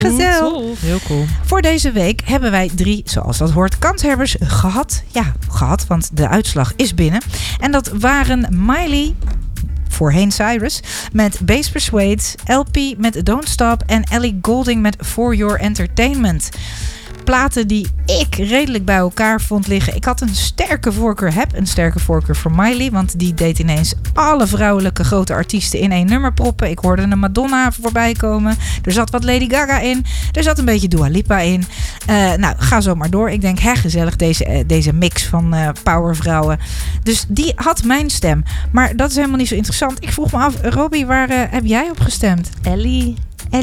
Gezel. Heel cool. Voor deze week hebben wij 3, zoals dat hoort, kanshebbers gehad. Ja, gehad, want de uitslag is binnen. En dat waren Miley, voorheen Cyrus, met Bass Persuade, LP met Don't Stop en Ellie Goulding met For Your Entertainment. Platen die ik redelijk bij elkaar vond liggen. Ik had een sterke voorkeur voor Miley, want die deed ineens alle vrouwelijke grote artiesten in één nummer proppen. Ik hoorde een Madonna voorbij komen. Er zat wat Lady Gaga in. Er zat een beetje Dua Lipa in. Nou, ga zo maar door. Ik denk, gezellig deze mix van powervrouwen. Dus die had mijn stem. Maar dat is helemaal niet zo interessant. Ik vroeg me af, Robbie, waar heb jij op gestemd? Ellie.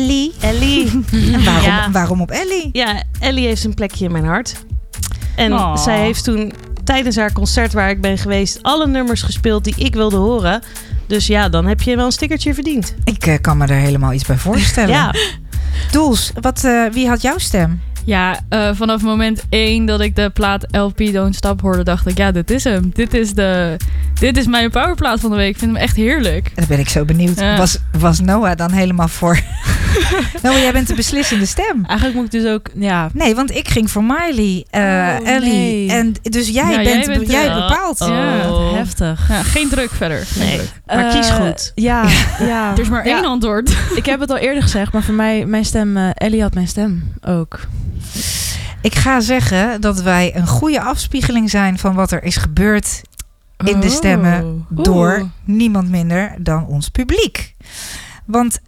En waarom op Ellie? Ja, Ellie heeft een plekje in mijn hart. En zij heeft toen tijdens haar concert waar ik ben geweest alle nummers gespeeld die ik wilde horen. Dus ja, dan heb je wel een stickertje verdiend. Ik kan me er helemaal iets bij voorstellen. Ja. Doels, wie had jouw stem? Ja, vanaf moment 1 dat ik de plaat LP Don't Stop hoorde, dacht ik, ja, dit is hem. Dit is mijn powerplaat van de week. Ik vind hem echt heerlijk. En dan ben ik zo benieuwd. Ja. Was Noah dan helemaal voor? Noah, jij bent de beslissende stem. Eigenlijk moet ik dus ook, ja. Nee, want ik ging voor Miley, Ellie. Nee. En dus jij bepaalt. Ja. Heftig. Ja, geen druk verder. Geen druk. Maar kies goed. Ja. Er is maar één antwoord. Ik heb het al eerder gezegd, maar voor mij, mijn stem, Ellie had mijn stem ook. Ik ga zeggen dat wij een goede afspiegeling zijn van wat er is gebeurd in de stemmen door niemand minder dan ons publiek. Want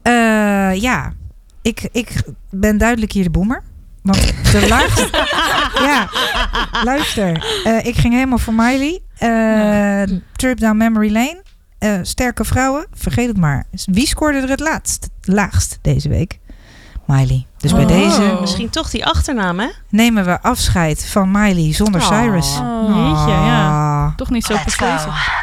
ik ben duidelijk hier de boemer. Want de laagste... ja, luister. Ik ging helemaal voor Miley. Trip Down Memory Lane. Sterke vrouwen. Vergeet het maar. Wie scoorde er het laagst deze week? Miley. Dus bij deze... Misschien toch die achternaam, hè? Nemen we afscheid van Miley zonder Cyrus. Jeetje, ja. Toch niet zo persuasief.